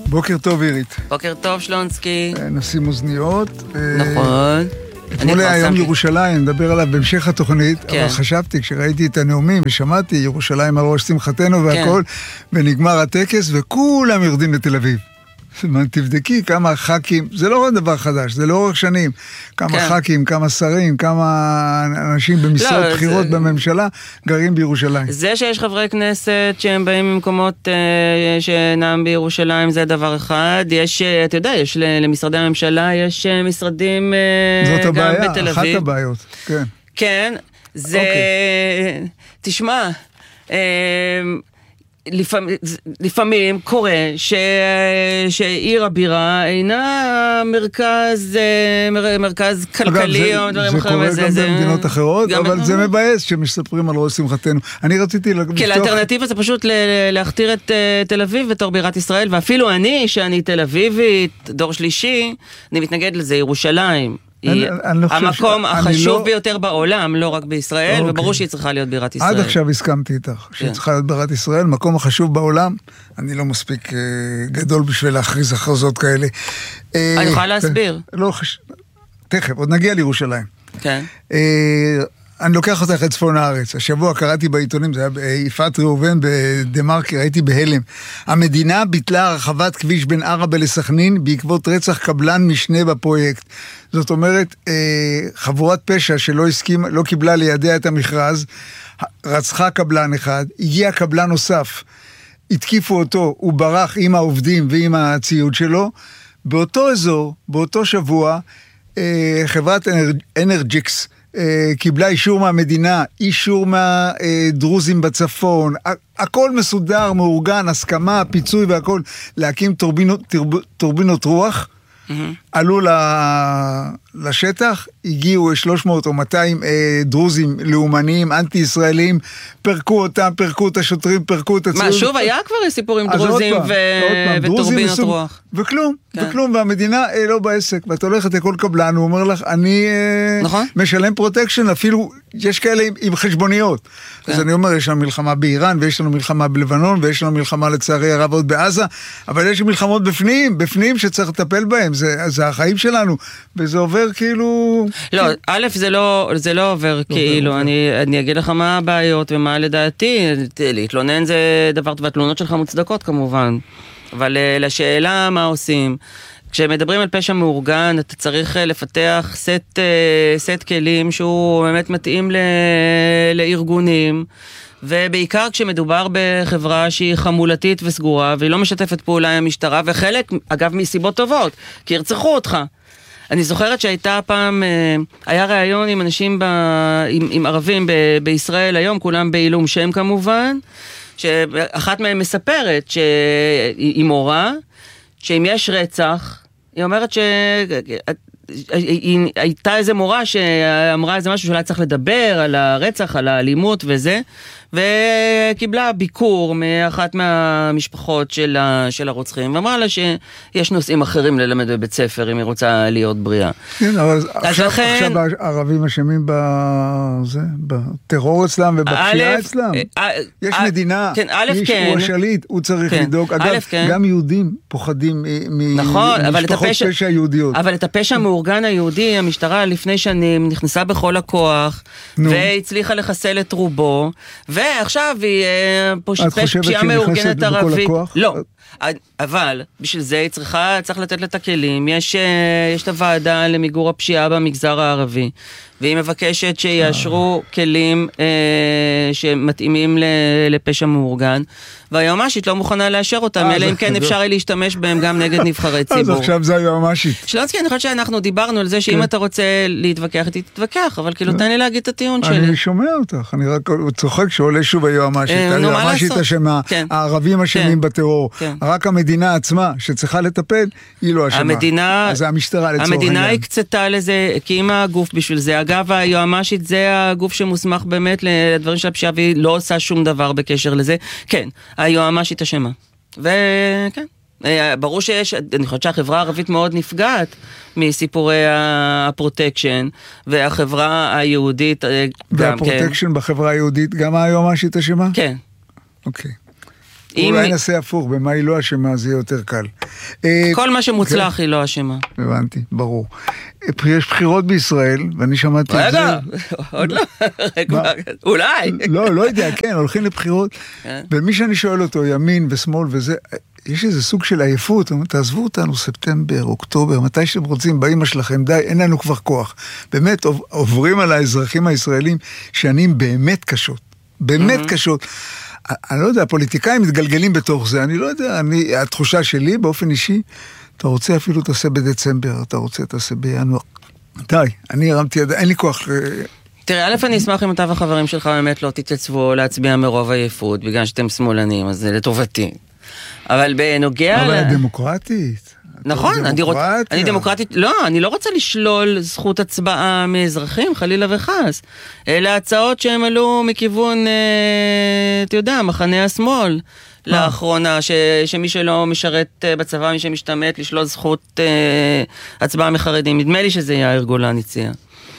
בוקר טוב, עירית. בוקר טוב, שלונסקי. נשים אוזניות. נכון. אתמול היה יום ירושלים, נדבר עליו בהמשך התוכנית, אבל חשבתי, כשראיתי את הנאומים ושמעתי ירושלים על ראש שמחתנו והכל, ונגמר הטקס וכולם יורדים לתל אביב. תבדקי כמה ח"כים, זה לא עוד דבר חדש, זה לאורך שנים, כמה ח"כים, כמה שרים, כמה אנשים במשרות בחירות בממשלה גרים בירושלים. זה שיש חברי כנסת שהם באים ממקומות שאינם בירושלים זה דבר אחד, יש, אתה יודע, יש למשרדי הממשלה, יש משרדים גם בתל אביב. זאת הבעיה, אחת הבעיות, כן. כן, זה, תשמע, לפעמים קורה שעיר הבירה אינה מרכז כלכלי או דברים אחרים. זה קורה גם במדינות אחרות, אבל זה מבאס שמספרים על ראש שמחתנו. אני רציתי כן, האלטרנטיבה זה פשוט להכתיר את תל אביב בתור בירת ישראל, ואפילו אני, שאני תל אביבית, דור שלישי, אני מתנגד לזה, ירושלים. היא המקום החשוב ביותר בעולם, לא רק בישראל, וברור שהיא צריכה להיות בירת ישראל. עד עכשיו הסכמתי איתך, שהיא צריכה להיות בירת ישראל, מקום החשוב בעולם, אני לא מספיק גדול בשביל להכריז הכרזות כאלה. אני יכולה להסביר. תכף, עוד נגיע לירושלים. כן. אני לוקח אותך את צפון הארץ. השבוע קראתי בעיתונים, זה היה יפעת ראובן בדמרקר, הייתי בהלם. המדינה ביטלה הרחבת כביש בין ערבה לסכנין בעקבות רצח קבלן משנה בפרויקט. זאת אומרת, חבורת פשע שלא הסכים, לא קיבלה לידיה את המכרז, רצחה קבלן אחד, הגיע קבלן נוסף, התקיפו אותו, הוא ברח עם העובדים ועם הציוד שלו. באותו אזור, באותו שבוע, חברת אנרג'יקס, קיבלה אישור מהמדינה, אישור מהדרוזים בצפון, הכל מסודר, מאורגן, הסכמה, פיצוי והכל, להקים טורבינות רוח, עלו לשטח, הגיעו 300 או 200 דרוזים לאומניים, אנטי-ישראלים, פרקו אותם, פרקו את השוטרים, פרקו את הציוד. מה, שוב היה כבר סיפורים דרוזים וטורבינות רוח? וכלום, והמדינה לא בעסק, ואת הולכת לכל קבלן, הוא אומר לך, אני משלם פרוטקשן, אפילו יש כאלה עם חשבוניות. אז אני אומר, יש לנו מלחמה באיראן, ויש לנו מלחמה בלבנון, ויש לנו מלחמה לצערי הרב עוד בעזה, אבל יש מלחמות בפנים שצריך לטפל בהם, זה החיים שלנו, וזה עובר כאילו... לא, א', זה לא עובר כאילו, אני אגיד לך מה הבעיות ומה לדעתי, להתלונן זה דבר, והתלונות שלך מוצדקות כמובן, אבל לשאלה מה עושים, כשמדברים על פשע מאורגן, אתה צריך לפתח סט כלים שהוא באמת מתאים לארגונים, ובעיקר כשמדובר בחברה שהיא חמולתית וסגורה, והיא לא משתפת פעולה עם המשטרה, וחלק, אגב, מסיבות טובות, כי ירצחו אותך. אני זוכרת שהייתה פעם, היה ראיון עם אנשים, עם ערבים בישראל היום, כולם בעילום שם כמובן, שאחת מהם מספרת שהיא מורה, שאם יש רצח, היא אומרת הייתה איזה מורה שאמרה איזה משהו שאולי צריך לדבר על הרצח, על האלימות וזה, וקיבלה ביקור מאחת מהמשפחות של הרוצחים, ואמרה לה שיש נושאים אחרים ללמד בבית ספר אם היא רוצה להיות בריאה. כן, אבל עכשיו הערבים אשמים בטרור אצלם ובפשיעה אצלם. יש מדינה, הוא השליט, הוא צריך לדאוג. אגב, גם יהודים פוחדים ממשפחות פשע יהודיות. אבל את הפשע המאורגן היהודי, המשטרה לפני שנים נכנסה בכל הכוח, והצליחה לחסל את רובו, ועכשיו היא פשיעה מאורגנת ערבית. לא, אבל בשביל זה היא צריך לתת לה הכלים. יש את הוועדה למיגור הפשיעה במגזר הערבי, והיא מבקשת שיאשרו כלים שמתאימים לפשע מאורגן, והיועמ"שית לא מוכנה לאשר אותם, אלא אם כן אפשר להשתמש בהם גם נגד נבחרי ציבור. אז עכשיו זה היועמ"שית. שלונסקי, אני חושבת שאנחנו דיברנו על זה שאם אתה רוצה להתווכח איתי, תתווכח, אבל כאילו תן לי להגיד את הטיעון שלי. אני שומע אותך, אני רק צוחק שעולה שוב היועמ"שית. היועמ"שית אשמה, הערבים אשמים בטרור, רק המדינה עצמה שצריכה לטפל, היא לא אשמה. אז זה המשטרה לצורך העניין. המדינה הקצתה לזה, הקימה גוף בשביל זה. אגב, היועמ"שית זה הגוף שמוסמך באמת לדברים של הפשיעה, והיא לא עושה שום דבר בקשר לזה. כן, היועמ"שית אשמה. וכן, ברור שיש, אני חושבת שהחברה הערבית מאוד נפגעת מסיפורי הפרוטקשן, והחברה היהודית גם כן. והפרוטקשן בחברה היהודית, גם היועמ"שית אשמה? כן. אוקיי. אולי נעשה הפוך, במה היא לא אשמה, זה יותר קל. כל מה שמוצלח היא לא אשמה. הבנתי, ברור. יש בחירות בישראל, ואני שמעתי את זה. רגע, עוד לא. אולי. לא יודע, כן, הולכים לבחירות. ומי שאני שואל אותו, ימין ושמאל וזה, יש איזה סוג של עייפות, תעזבו אותנו ספטמבר, אוקטובר, מתי שאתם רוצים, באמא שלכם, די, אין לנו כבר כוח. באמת עוברים על האזרחים הישראלים שנים באמת קשות. באמת קשות. אני לא יודע, הפוליטיקאים מתגלגלים בתוך זה, אני לא יודע, התחושה שלי באופן אישי, אתה רוצה אפילו תעשה בדצמבר, אתה רוצה תעשה בינואר. די, אני הרמתי יד, אין לי כוח. תראה, א', אני אשמח אם אתה והחברים שלך באמת לא תתייצבו להצביע מרוב עייפות, בגלל שאתם שמאלנים, אז זה לטובתי. אבל בנוגע... אבל הדמוקרטית. נכון, אני דמוקרטית, לא, אני לא רוצה לשלול זכות הצבעה מאזרחים, חלילה וחס. אלה הצעות שהם עלו מכיוון, אתה יודע, מחנה השמאל. לאחרונה, שמי שלא משרת בצבא, מי שמשתמט, לשלול זכות הצבעה מחרדים. נדמה לי שזה יאיר גולן הציע.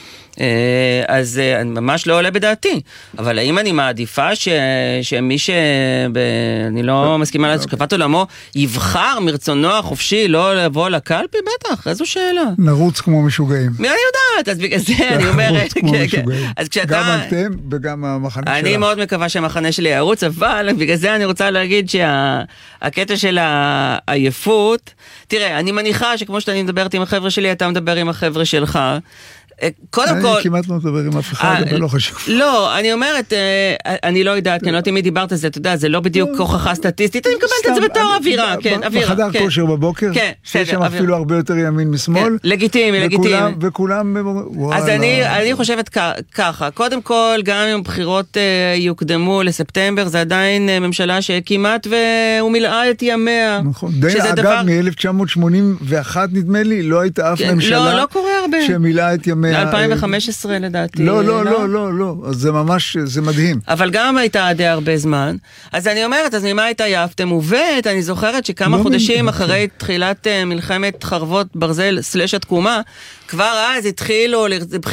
אז אני ממש לא עולה בדעתי, אבל האם אני מעדיפה שמי אני לא מסכימה על השקפת עולמו יבחר מרצונו החופשי לא לבוא לקלפי? בטח, איזו שאלה. נרוץ כמו משוגעים. אני יודעת, אז בגלל זה אני אומרת, נרוץ כמו משוגעים. גם אתם וגם המחנה שלך. אני מאוד מקווה שהמחנה שלי ירוץ, אבל בגלל זה אני רוצה להגיד שהקטע של העייפות, תראה, אני מניחה שכמו שאתה מדברת עם החבר'ה שלי, אתה מדבר עם החבר'ה שלך. קודם כל... אני כמעט לא מדבר עם אף אחד, אבל לא חשוב. לא, אני אומרת, אני לא יודעת, כי אני לא תמיד דיברת על זה, אתה יודע, זה לא בדיוק הוכחה סטטיסטית, אני מקבלת את זה בתור אווירה, כן, אווירה. בחדר כושר בבוקר, שיש שם אפילו הרבה יותר ימין משמאל. לגיטימי, לגיטימי. וכולם... אז אני חושבת ככה, קודם כל, גם אם הבחירות יוקדמו לספטמבר, זה עדיין ממשלה שכמעט והוא מילאה את ימיה. נכון. אגב, מ-1981 נדמה לי, לא הייתה אף ממשלה שמילאה את ימיה. 2015 לדעתי. לא, אז זה ממש, זה מדהים. אבל גם הייתה די הרבה זמן. אז אני אומרת, אז ממה התעייפתם? ובית, אני זוכרת שכמה חודשים אחרי תחילת מלחמת חרבות ברזל / התקומה, כבר אז התחילו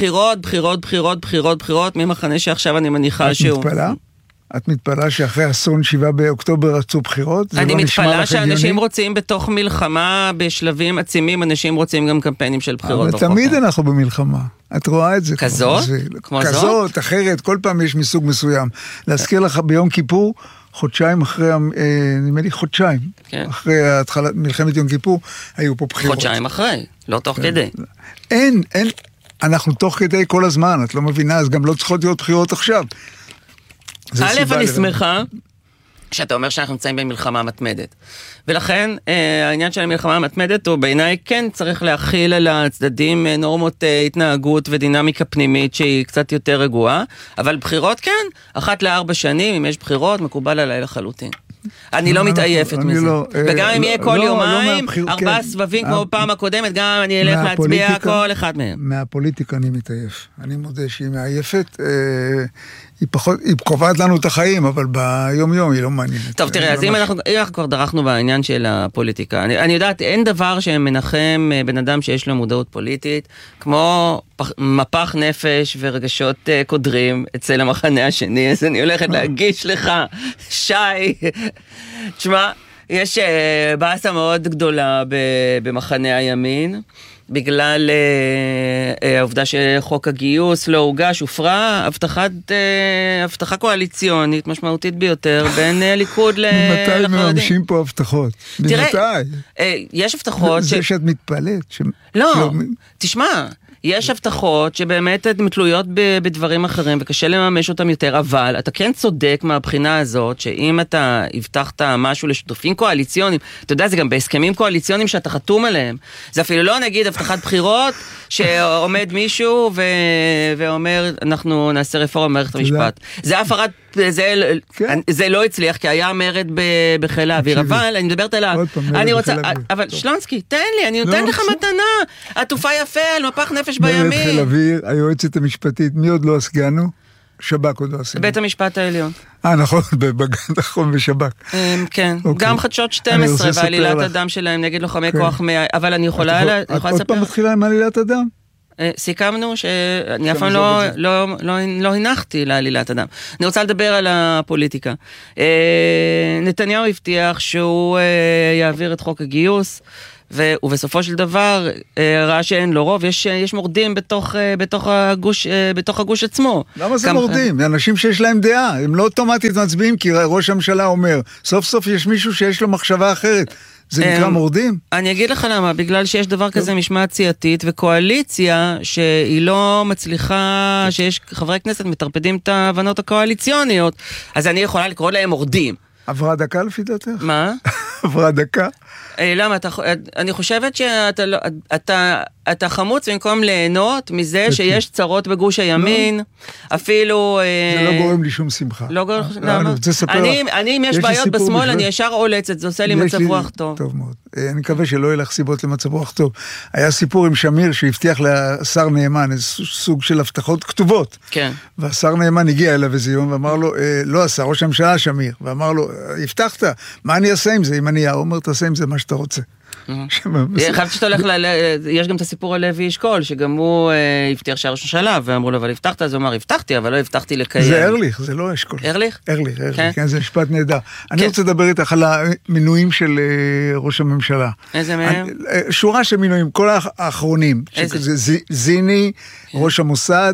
בחירות ממחנה שעכשיו אני מניחה שהוא... את מתפלאה שאחרי אסון 7 באוקטובר רצו בחירות? אני מתפלאה שאנשים רוצים בתוך מלחמה בשלבים עצימים, אנשים רוצים גם קמפיינים של בחירות. אבל תמיד אנחנו במלחמה. את רואה את זה. כזאת? כמו זאת? כזאת, אחרת, כל פעם יש מסוג מסוים. להזכיר לך ביום כיפור, חודשיים אחרי, נדמה לי חודשיים, אחרי התחלת מלחמת יום כיפור, היו פה בחירות. חודשיים אחרי, לא תוך כדי. אין, אנחנו תוך כדי כל הזמן, את לא מבינה, אז גם לא צריכות להיות בחירות עכשיו. א', אני שמחה שאתה אומר שאנחנו נמצאים במלחמה מתמדת. ולכן העניין של המלחמה המתמדת הוא בעיניי כן צריך להכיל על הצדדים נורמות התנהגות ודינמיקה פנימית שהיא קצת יותר רגועה, אבל בחירות כן, 1 ל4 שנים, אם יש בחירות, מקובל עליי לחלוטין. אני לא מתעייפת מזה. וגם אם יהיה כל יומיים, 4 סבבים כמו פעם הקודמת, גם אני אלך להצביע כל אחד מהם. מהפוליטיקה אני מתעייף. אני מודה שהיא מעייפת, היא קובעת לנו את החיים, אבל ביום יום היא לא מעניינת. טוב, תראה, אז אם אנחנו כבר דרכנו בעניין של הפוליטיקה, אני יודעת, אין דבר שמנחם בן אדם שיש לו מודעות פוליטית, כמו מפח נפש ורגשות קודרים אצל המחנה השני, אז אני הולכת להגיש לך, שי, תשמע, יש בעיה מאוד גדולה במחנה הימין, בגלל העובדה שחוק הגיוס לא הוגש, הופרה הבטחה קואליציונית משמעותית ביותר בין ליכוד ממתי מממשים פה הבטחות? תראה, יש הבטחות זה שאת מתפלאת. לא, תשמע, יש הבטחות שבאמת מתלויות בדברים אחרים וקשה לממש אותם יותר, אבל אתה כן צודק מהבחינה הזאת שאם אתה הבטחת משהו לשותפים קואליציוניים, אתה יודע, זה גם בהסכמים קואליציוניים שאתה חתום עליהם, זה אפילו לא נגיד הבטחת בחירות שעומד מישהו ואומר אנחנו נעשה רפורמה במערכת המשפט. זה הפרת, זה לא הצליח כי היה מרד בחיל האוויר, אבל אני מדברת על אני רוצה, אבל שלונסקי, תן לי, אני נותן לך מתנה, עטופה יפה על מפח נפש בימין. מרד חיל האוויר, היועצת המשפטית, מי עוד לא הסגנו? שב"כ עוד לא עשינו. בית המשפט העליון. נכון, נכון, בשב"כ. כן, גם חדשות 12 ועלילת הדם שלהם נגד לוחמי כוח 100, אבל אני יכולה לספר. עוד פעם מתחילה עם עלילת הדם? סיכמנו שאני אף פעם לא הנחתי לעלילת אדם. אני רוצה לדבר על הפוליטיקה. נתניהו הבטיח שהוא יעביר את חוק הגיוס, ובסופו של דבר ראה שאין לו רוב, יש מורדים בתוך הגוש עצמו. למה זה מורדים? אנשים שיש להם דעה, הם לא אוטומטית מצביעים, כי ראש הממשלה אומר, סוף סוף יש מישהו שיש לו מחשבה אחרת. זה נקרא מורדים? אני אגיד לך למה, בגלל שיש דבר כזה משמעת סיעתית, וקואליציה שהיא לא מצליחה, שיש חברי כנסת מטרפדים את ההבנות הקואליציוניות, אז אני יכולה לקרוא להם מורדים. עברה דקה לפי דעתך? מה? עברה דקה? למה? אני חושבת שאתה חמוץ במקום ליהנות מזה שיש צרות בגוש הימין, אפילו... זה לא גורם לי שום שמחה. לא גורם, למה? אני, אם יש בעיות בשמאל, אני ישר עולצת, זה עושה לי מצב רוח טוב. טוב מאוד. אני מקווה שלא יהיה לך סיבות למצב רוח טוב. היה סיפור עם שמיר שהבטיח לשר נאמן, איזה סוג של הבטחות כתובות. כן. והשר נאמן הגיע אליו איזה יום ואמר לו, לא עשה, ראש הממשלה שמיר. ואמר לו, הבטחת, מה אני אעשה עם זה? אם אני אומר, תעשה עם זה מה שאתה רוצה. חייבת שאתה הולך, יש גם את הסיפור על לוי אשכול, שגם הוא הבטיח שהראש הממשלה, ואמרו לו, אבל הבטחת, אז הוא אמר, הבטחתי, אבל לא הבטחתי לקיים. זה ארליך, זה לא אשכול. ארליך? ארליך, כן, זה משפט נהדר. אני רוצה לדבר איתך על המינויים של ראש הממשלה. איזה מהם? שורה של מינויים, כל האחרונים. זיני, ראש המוסד,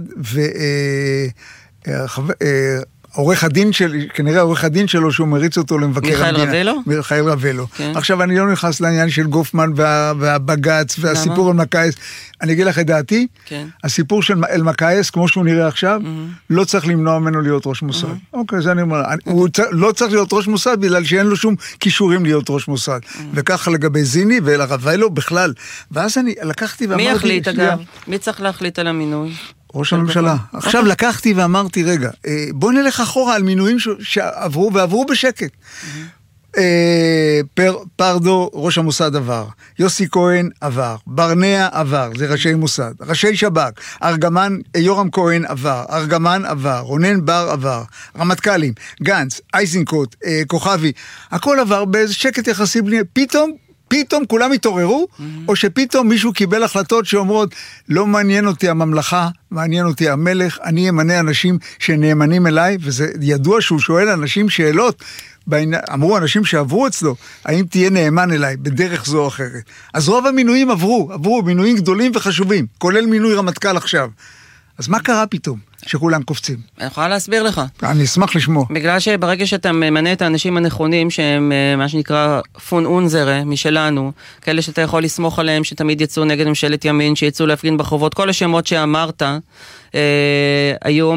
עורך הדין כנראה עורך הדין שלו שהוא מריץ אותו למבקר המדינה. מיכאל רבלו? עכשיו אני לא נכנס לעניין של גופמן והבגץ והסיפור אלמקייס. אני אגיד לך את דעתי, הסיפור של אלמקייס, כמו שהוא נראה עכשיו, לא צריך למנוע ממנו להיות ראש מוסד. אוקיי, זה אני אומר. הוא לא צריך להיות ראש מוסד בגלל שאין לו שום כישורים להיות ראש מוסד. וככה לגבי זיני ולרבלו בכלל. ואז אני לקחתי ואמרתי... מי יחליט אגב? מי צריך להחליט על המינוי? ראש הממשלה. עכשיו לקחתי ואמרתי, רגע, בוא נלך אחורה על מינויים שעברו ועברו בשקט. פרדו, ראש המוסד עבר. יוסי כהן עבר. ברנע עבר, זה ראשי מוסד. ראשי שב"כ. ארגמן, יורם כהן עבר. ארגמן עבר. רונן בר עבר. רמטכ"לים, גנץ, אייזנקוט, כוכבי. הכל עבר באיזה שקט יחסי בלי... פתאום כולם התעוררו, או שפתאום מישהו קיבל החלטות שאומרות, לא מעניין אותי הממלכה, מעניין אותי המלך, אני אמנה אנשים שנאמנים אליי, וזה ידוע שהוא שואל אנשים שאלות, אמרו אנשים שעברו אצלו, האם תהיה נאמן אליי בדרך זו או אחרת. אז רוב המינויים עברו מינויים גדולים וחשובים, כולל מינוי רמטכ"ל עכשיו. אז מה קרה פתאום שכולם קופצים? אני יכולה להסביר לך. אני אשמח לשמוע. בגלל שברגע שאתה ממנה את האנשים הנכונים, שהם מה שנקרא פון אונזרה משלנו, כאלה שאתה יכול לסמוך עליהם, שתמיד יצאו נגד ממשלת ימין, שיצאו להפגין בחובות, כל השמות שאמרת, היו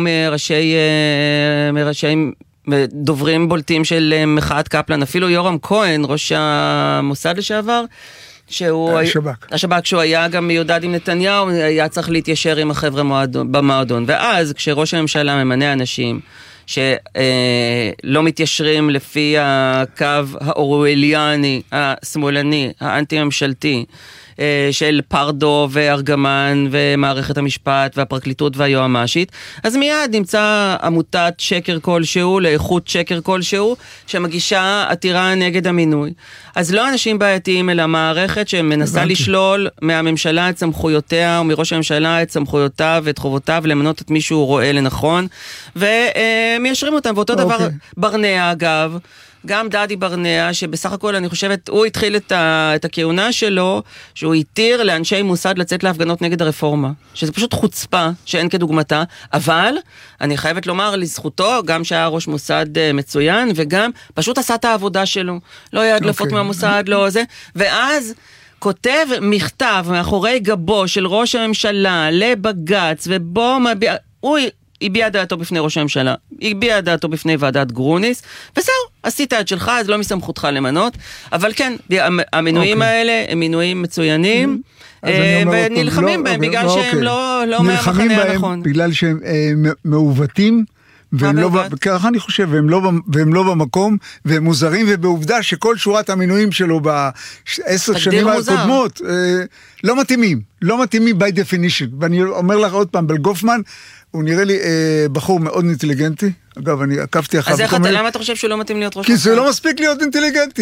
מראשי דוברים בולטים של מחאת קפלן, אפילו יורם כהן, ראש המוסד לשעבר, השב"כ, שהוא היה גם מיודד עם נתניהו, היה צריך להתיישר עם החבר'ה במועדון. ואז כשראש הממשלה ממנה אנשים שלא מתיישרים לפי הקו האורווליאני, השמאלני, האנטי-ממשלתי, של פרדו וארגמן ומערכת המשפט והפרקליטות והיועמ"שית, אז מיד נמצא עמותת שקר כלשהו, לאיכות שקר כלשהו, שמגישה עתירה נגד המינוי. אז לא אנשים בעייתיים, אלא מערכת שמנסה לשלול מהממשלה את סמכויותיה, ומראש הממשלה את סמכויותיו ואת חובותיו, למנות את מי שהוא רואה לנכון, ומיישרים אותם. ואותו דבר ברנע אגב, גם דדי ברנע, שבסך הכל אני חושבת, הוא התחיל את הכהונה שלו, שהוא התיר לאנשי מוסד לצאת להפגנות נגד הרפורמה, שזה פשוט חוצפה שאין כדוגמתה, אבל אני חייבת לומר לזכותו, גם שהיה ראש מוסד מצוין, וגם פשוט עשה את העבודה שלו, לא היה הדלפות מהמוסד, לא זה, ואז כותב מכתב מאחורי גבו של ראש הממשלה לבגץ, ובו הוא הביע דעתו בפני ראש הממשלה, הביע דעתו בפני ועדת גרוניס, וזהו, עשית את שלך, אז לא מסמכותך למנות, אבל כן, המינויים האלה הם מינויים מצוינים, ונלחמים בהם בגלל שהם לא מהמחנה הנכון. בגלל שהם מעוותים, ככה אני חושב, והם לא במקום, והם מוזרים, ובעובדה שכל שורת המינויים שלו ב10 שנים הקודמות, לא מתאימים by definition, ואני אומר לך עוד פעם, בלגופמן, הוא נראה לי בחור מאוד אינטליגנטי. אגב, אני עקבתי אחריו. אז למה אתה חושב שהוא לא מתאים להיות ראש ממשלה? כי זה לא מספיק להיות אינטליגנטי.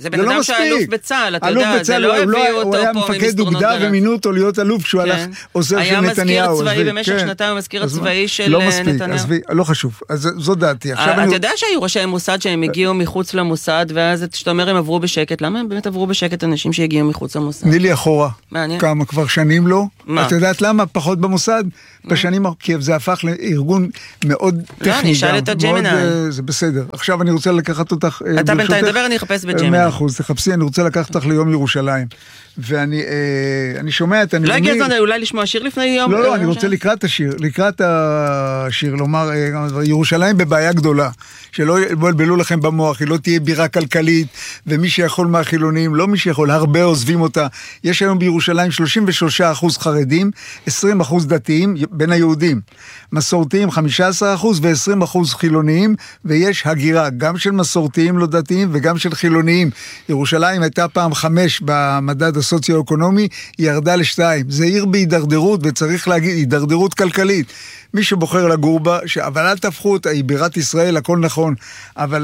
זה בן אדם שאלוף בצה"ל, אתה יודע, זה לא הביאו אותו פה הוא היה מפקד אוגדה ומינו אותו להיות אלוף כשהוא הלך עוזר של נתניהו. היה מזכיר צבאי במשך שנתיים, מזכיר הצבאי של נתניהו. לא חשוב, אז זו דעתי. אתה יודע שהיו ראשי מוסד שהם הגיעו מחוץ למוסד, ואז אתה אומר הם עברו בשקט, למה הם באמת עברו בשקט אנשים שהגיעו מחוץ למוסד? תני לי אחורה, מעניין. כמה כבר שנים לא. את יודעת למה? פחות במוסד? בשנים, כי זה הפך לארגון מאוד טכני. אני אשאל את הג'מיני. זה בסדר. עכשיו אני רוצה לקחת אותך... אתה בינתיים דבר, אני אחפש בג'מיני. 100%, תחפשי, אני רוצה לקחת אותך ליום ירושלים. ואני שומע את הנאומים... לא הגיע הזמן אולי לשמוע שיר לפני יום... לא, אני רוצה לקראת השיר, לומר, ירושלים בבעיה גדולה, שלא יבלבלו לכם במוח, היא לא תהיה בירה כלכלית, ומי שיכול מהחילונים, לא מי שיכול, הרבה עוזבים אותה. יש היום בירושלים 33% חרדים, 20% דתיים בין היהודים. מסורתיים 15% ו20% חילוניים, ויש הגירה גם של מסורתיים לא דתיים וגם של חילוניים. ירושלים הייתה פעם 5 במדד הסוציו-אקונומי, היא ירדה ל2. זה עיר בהידרדרות, וצריך להגיד, הידרדרות כלכלית. מי שבוחר לגור בה, אבל אל תפכו אותה, היא בירת ישראל, הכל נכון. אבל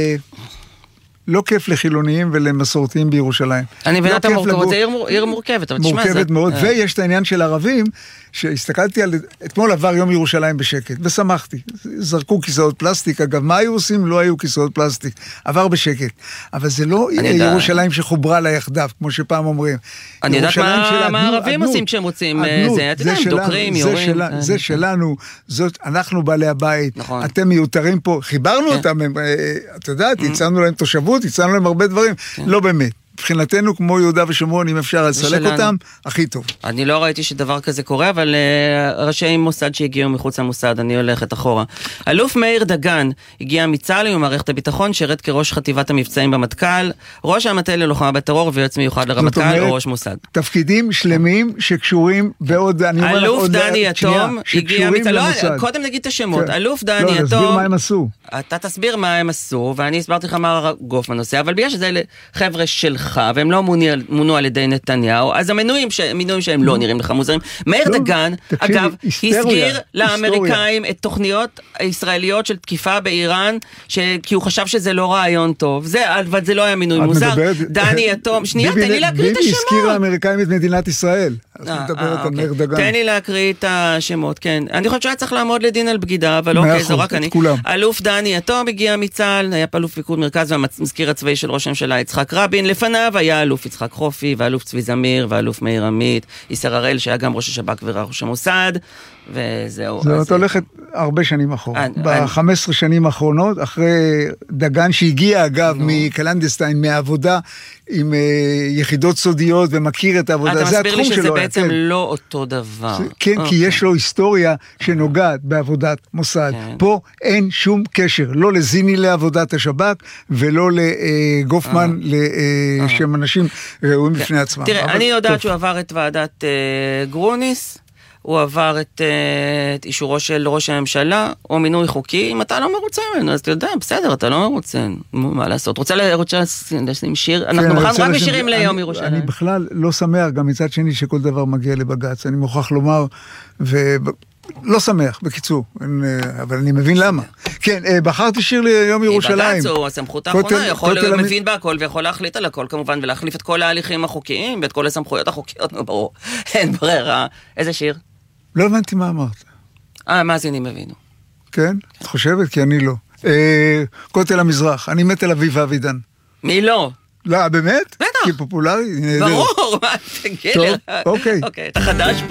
לא כיף לחילוניים ולמסורתיים בירושלים. אני מבינה את המורכבות, זה עיר מורכבת. מורכבת מאוד, ויש את העניין של ערבים, שהסתכלתי על... אתמול עבר יום ירושלים בשקט, ושמחתי. זרקו כיסאות פלסטיק, אגב, מה היו עושים? לא היו כיסאות פלסטיק. עבר בשקט. אבל זה לא ירושלים שחוברה לה יחדיו, כמו שפעם אומרים. אני יודעת מה הערבים עושים כשהם רוצים זה. אתה יודע, הם דוקרים, יורים. זה שלנו, אנחנו בעלי הבית. אתם מיותרים פה. חיברנו אותם, אתה יודעת, הצענו להם תושבות, הצענו להם הרבה דברים. לא באמת. מבחינתנו, כמו יהודה ושומרון, אם אפשר לסלק אותם, הכי טוב. אני לא ראיתי שדבר כזה קורה, אבל ראשי מוסד שהגיעו מחוץ למוסד, אני הולכת אחורה. אלוף מאיר דגן הגיע מצה"ל ממערכת הביטחון, שירת כראש חטיבת המבצעים במטכ"ל, ראש המטה ללוחמה בטרור ויועץ מיוחד לרמטכ"ל או ראש מוסד. תפקידים שלמים שקשורים בעוד, אלוף דני יתום הגיע מצה"ל, קודם נגיד את השמות, אלוף דני יתום. תסביר מה הם עשו. אתה תסביר מה הם עשו, ואני הסברתי לך מה גופמן עושה, אבל בגלל שזה חבר'ה שלך, והם לא מונו על ידי נתניהו, אז המינויים שהם לא נראים לך מוזרים. מאיר דגן, אגב, הסגיר לאמריקאים את תוכניות הישראליות של תקיפה באיראן, כי הוא חשב שזה לא רעיון טוב. אבל זה לא היה מינוי מוזר. דני יתום, שנייה, תן לי להקריא את השמות. ביבי הסגיר לאמריקאים את מדינת ישראל. תן לי להקריא את השמות, כן. אני חושב שהיה צריך לעמוד לדין על בגידה, אבל אוקיי, זו רק אני. אלוף דני יתום הגיע מצה"ל, היה אלוף פיקוד מרכז והמזכיר הצבאי של ראש הממשלה יצחק רבין, לפניו היה אלוף יצחק חופי, ואלוף צבי זמיר, ואלוף מאיר עמית, איסר הראל שהיה גם ראש השב"כ וראש המוסד, וזהו. זאת הולכת הרבה שנים אחורה. ב-15 שנים האחרונות, אחרי דגן שהגיע אגב מקלנדסטיין, מהעבודה עם יחידות סודיות ומכיר את העבודה, זה התחום שלו. אתה מסביר לי שזה בעצם לא אותו דבר. כן, כי יש לו היסטוריה שנוגעת בעבודת מוסד. פה אין שום קשר, לא לזיני לעבודת השב"כ, ולא לגופמן, שהם אנשים ראויים בפני עצמם. תראה, אני יודעת שהוא עבר את ועדת גרוניס, הוא עבר את אישורו של ראש הממשלה, או מינוי חוקי, אם אתה לא מרוצה ממנו, אז אתה יודע, בסדר, אתה לא מרוצה, מה לעשות? רוצה לשים שיר? אנחנו בכלל רק בשירים ליום ירושלים. אני בכלל לא שמח, גם מצד שני שכל דבר מגיע לבג"ץ, אני מוכרח לומר, לא שמח, בקיצור, אבל אני מבין למה. כן, בחרתי שיר ליום ירושלים. בג"ץ הוא הסמכות האחרונה, הוא מבין בהכל ויכול להחליט על הכל כמובן, ולהחליף את כל ההליכים החוקיים ואת כל הסמכויות החוקיות, ברור, אין ברירה. איזה שיר? לא הבנתי מה אמרת. מאזינים הבינו. כן? את חושבת? כי אני לא. כותל המזרח, אני מת על אביב ואבידן. מי לא? לא, באמת? בטח. כי פופולרי? ברור, מה, גלר. טוב, אוקיי. אתה חדש פה?